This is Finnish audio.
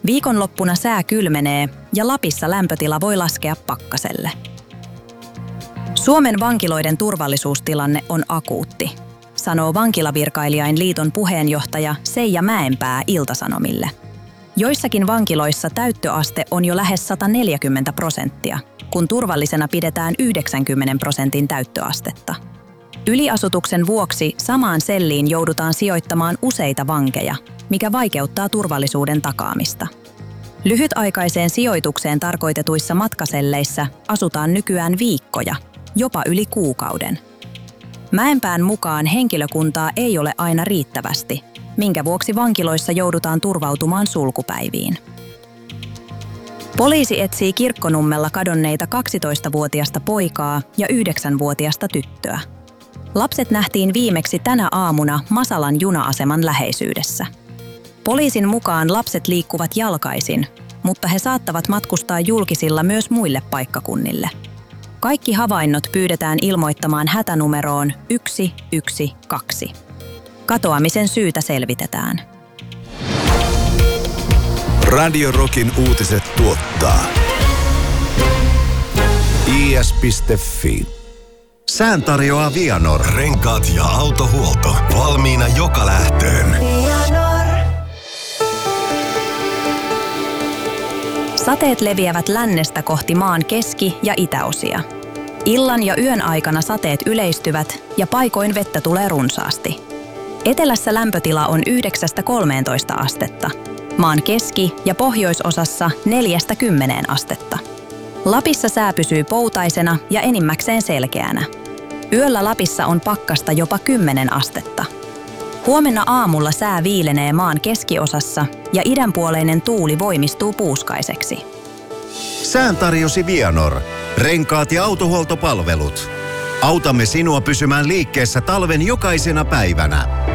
Viikonloppuna sää kylmenee ja Lapissa lämpötila voi laskea pakkaselle. Suomen vankiloiden turvallisuustilanne on akuutti, sanoo Vankilavirkailijain liiton puheenjohtaja Seija Mäenpää Ilta-Sanomille. Joissakin vankiloissa täyttöaste on jo lähes 140%, kun turvallisena pidetään 90% täyttöastetta. Yliasutuksen vuoksi samaan selliin joudutaan sijoittamaan useita vankeja, mikä vaikeuttaa turvallisuuden takaamista. Lyhytaikaiseen sijoitukseen tarkoitetuissa matkaselleissä asutaan nykyään viikkoja, jopa yli kuukauden. Mäenpään mukaan henkilökuntaa ei ole aina riittävästi, minkä vuoksi vankiloissa joudutaan turvautumaan sulkupäiviin. Poliisi etsii Kirkkonummella kadonneita 12-vuotiasta poikaa ja 9-vuotiasta tyttöä. Lapset nähtiin viimeksi tänä aamuna Masalan juna-aseman läheisyydessä. Poliisin mukaan lapset liikkuvat jalkaisin, mutta he saattavat matkustaa julkisilla myös muille paikkakunnille. Kaikki havainnot pyydetään ilmoittamaan hätänumeroon 112. Katoamisen syytä selvitetään. Radio Rockin uutiset tuottaa is.fi. Sään tarjoaa Vianor. Renkaat ja autohuolto. Valmiina joka lähtöön. Sateet leviävät lännestä kohti maan keski- ja itäosia. Illan ja yön aikana sateet yleistyvät ja paikoin vettä tulee runsaasti. Etelässä lämpötila on 9–13 astetta. Maan keski- ja pohjoisosassa 4–10 astetta. Lapissa sää pysyy poutaisena ja enimmäkseen selkeänä. Yöllä Lapissa on pakkasta jopa 10 astetta. Huomenna aamulla sää viilenee maan keskiosassa ja idänpuoleinen tuuli voimistuu puuskaiseksi. Sään tarjosi Vianor. Renkaat ja autohuoltopalvelut. Autamme sinua pysymään liikkeessä talven jokaisena päivänä.